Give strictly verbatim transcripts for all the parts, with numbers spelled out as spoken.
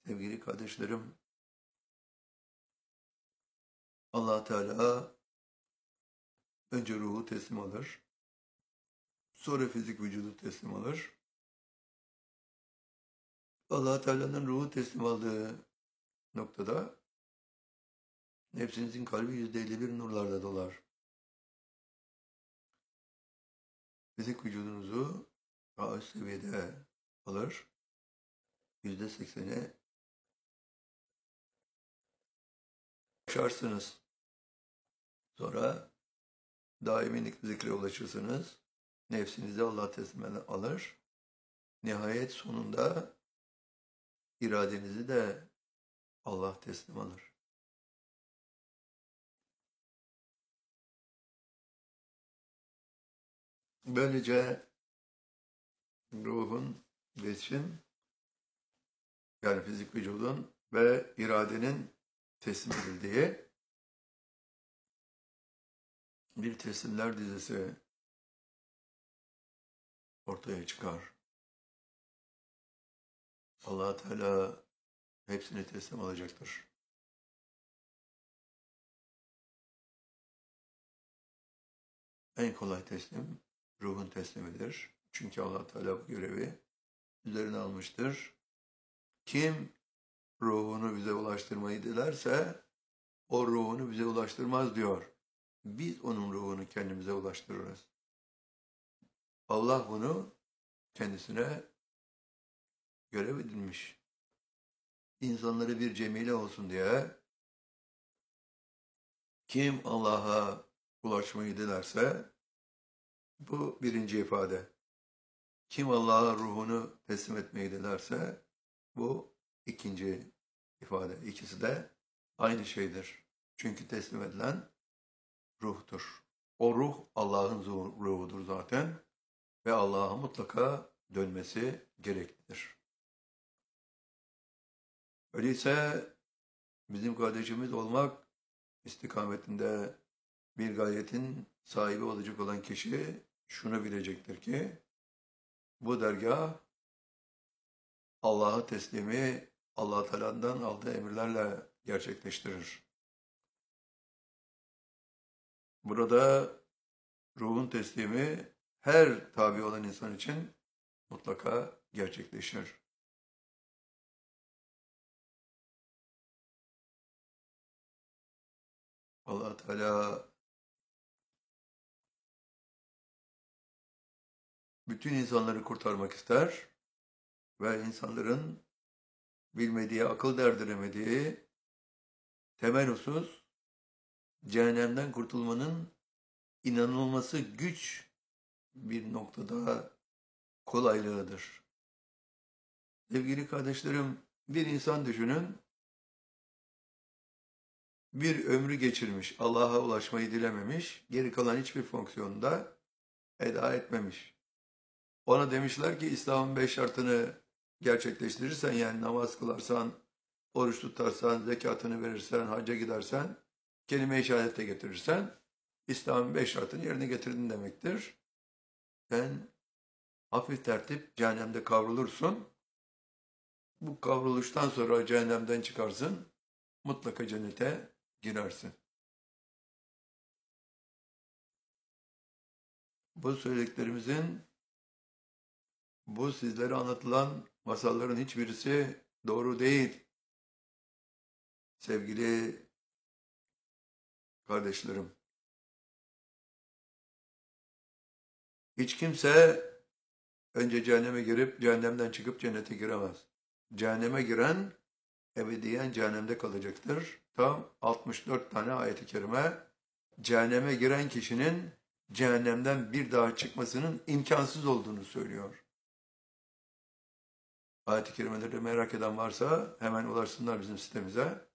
Sevgili kardeşlerim, Allah Teala önce ruhu teslim alır, sonra fizik vücudu teslim alır. Allah Teala'nın ruhu teslim aldığı noktada nefsinizin kalbi yüzde elli bir nurlarla dolar. Fizik vücudunuzu daha üst seviyede alır, yüzde sekseni yaşarsınız. Sonra daiminlik zikre ulaşırsınız. Nefsinizi Allah teslim alır. Nihayet sonunda iradenizi de Allah teslim alır. Böylece ruhun, iletişim, yani fizik vücudun ve iradenin teslim edildiği bir teslimler dizisi ortaya çıkar. Allah Teala hepsini teslim alacaktır. En kolay teslim ruhun teslimidir. Çünkü Allah Teala bu görevi üzerine almıştır. Kim ruhunu bize ulaştırmayı dilerse o ruhunu bize ulaştırmaz diyor. Biz onun ruhunu kendimize ulaştırırız. Allah bunu kendisine görev edilmiş. İnsanları bir cemile olsun diye kim Allah'a ulaşmayı dilerse bu birinci ifade. Kim Allah'a ruhunu teslim etmeyi dilerse bu ikinci ifade. İkisi de aynı şeydir. Çünkü teslim edilen ruhtur. O ruh Allah'ın ruhudur zaten ve Allah'a mutlaka dönmesi gereklidir. Öyleyse bizim kardeşimiz olmak istikametinde bir gayetin sahibi olacak olan kişi şunu bilecektir ki bu dergah Allah'a teslimi Allah Teala'dan aldığı emirlerle gerçekleştirir. Burada ruhun teslimi her tabi olan insan için mutlaka gerçekleşir. Allah Teala bütün insanları kurtarmak ister ve insanların bilmediği, akıl erdiremediği temel husus cehennemden kurtulmanın inanılması güç bir noktada kolaylığıdır. Sevgili kardeşlerim, bir insan düşünün, bir ömrü geçirmiş, Allah'a ulaşmayı dilememiş, geri kalan hiçbir fonksiyonda eda etmemiş. Ona demişler ki İslam'ın beş şartını gerçekleştirirsen, yani namaz kılarsan, oruç tutarsan, zekatını verirsen, hacca gidersen, kelime-i şehadete getirirsen, İslam'ın beş şartını yerine getirdin demektir. Sen hafif tertip cehennemde kavrulursun. Bu kavruluştan sonra cehennemden çıkarsın, mutlaka cennete girersin. Bu söylediklerimizin, bu sizlere anlatılan masalların hiçbirisi doğru değil. Sevgili kardeşlerim, hiç kimse önce cehenneme girip cehennemden çıkıp cennete giremez. Cehenneme giren ebediyen cehennemde kalacaktır. Tam altmış dört tane ayet-i kerime cehenneme giren kişinin cehennemden bir daha çıkmasının imkansız olduğunu söylüyor. Ayet-i kerimeleri merak eden varsa hemen ulaşsınlar bizim sitemize.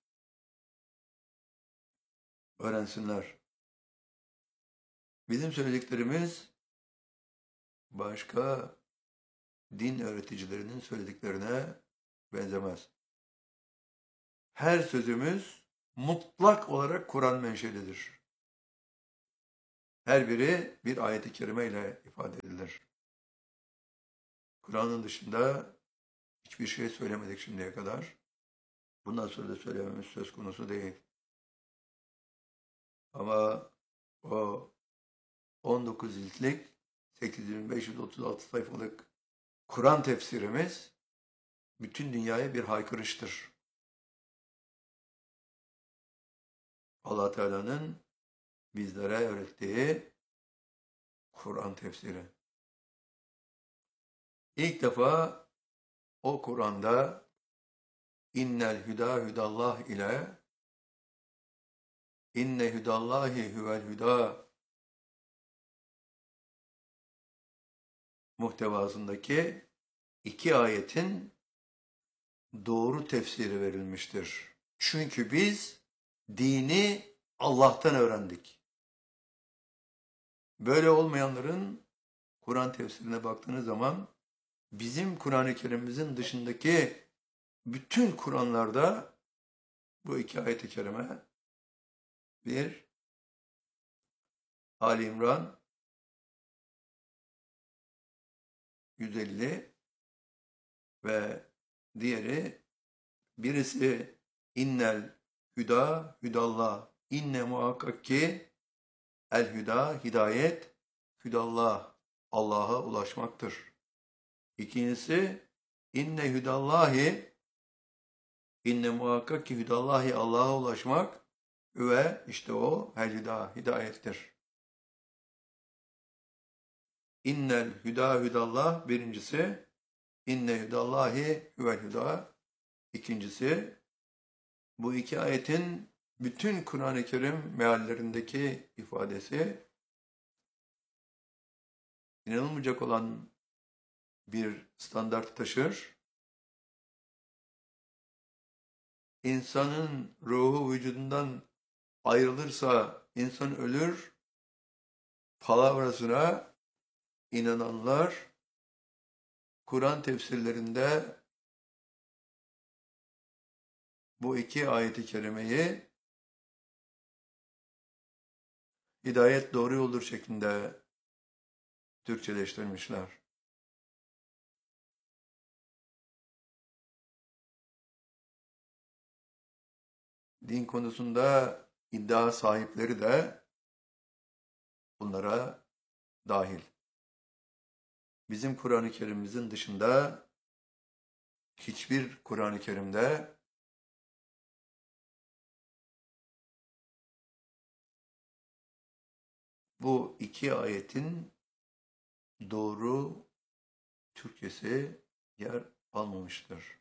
Öğrensinler. Bizim söylediklerimiz başka din öğreticilerinin söylediklerine benzemez. Her sözümüz mutlak olarak Kur'an menşelidir. Her biri bir ayet-i kerime ile ifade edilir. Kur'an'ın dışında hiçbir şey söylemedik şimdiye kadar. Bundan sonra da söylememiz söz konusu değil. Ama o on dokuz ciltlik sekiz bin beş yüz otuz altı sayfalık Kur'an tefsirimiz bütün dünyaya bir haykırıştır. Allah Teala'nın bizlere öğrettiği Kur'an tefsiri. İlk defa o Kur'an'da innel hüda hüdallah ile inne hüdallahi huvel hüda muhtevasındaki iki ayetin doğru tefsiri verilmiştir. Çünkü biz dini Allah'tan öğrendik. Böyle olmayanların Kur'an tefsirine baktığınız zaman bizim Kur'an-ı Kerim'imizin dışındaki bütün Kur'anlarda bu iki ayet-i kerime bir Ali İmran yüz elli ve diğeri birisi innel hüda hüdallah inne muhakkak ki el hüda hidayet hüdallah Allah'a ulaşmaktır. İkincisi inne hüdallahi inne muhakkak ki hüdallahi Allah'a ulaşmak ve işte o el hüda hidayettir. İnnel hüda hüdallah birincisi, inne hüdallahi huvel hüda ikincisi. Bu iki ayetin bütün Kur'an-ı Kerim meallerindeki ifadesi inanılmayacak olan bir standart taşır. İnsanın ruhu vücudundan ayrılırsa insan ölür palavrasına inananlar Kur'an tefsirlerinde bu iki ayeti kerimeyi hidayet doğru yoldur şeklinde Türkçeleştirmişler. Din konusunda iddia sahipleri de bunlara dahil. Bizim Kur'an-ı Kerim'imizin dışında hiçbir Kur'an-ı Kerim'de bu iki ayetin doğru Türkçesi yer almamıştır.